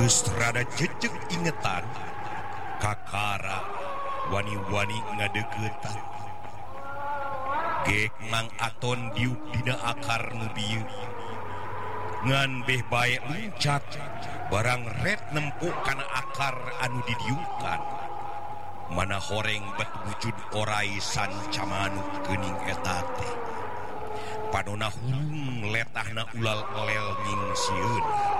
rada jejeg ingetan kakara wani-wani ngadegetan gek mang aton diuk dina akar nu bieu ngan beh bae luncat barang red nempuk kana akar anu didiukan mana horeng bet wujud orai sancamanuk geuning eta teh padona hurung letahna ulal elel nying sieun